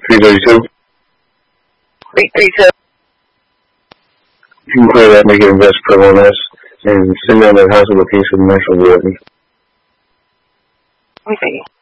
332. 332. You can clear that, make it invest pro on us, and send down that house location to Marshall Warden. Let me see.